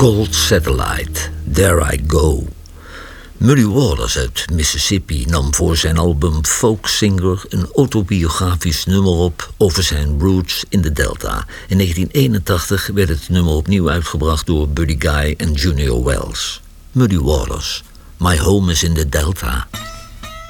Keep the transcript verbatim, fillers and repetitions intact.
Gold Satellite, There I Go. Muddy Waters uit Mississippi nam voor zijn album Folk Singer een autobiografisch nummer op over zijn roots in de Delta. In negentien eenentachtig werd het nummer opnieuw uitgebracht door Buddy Guy en Junior Wells. Muddy Waters, My Home is in the Delta.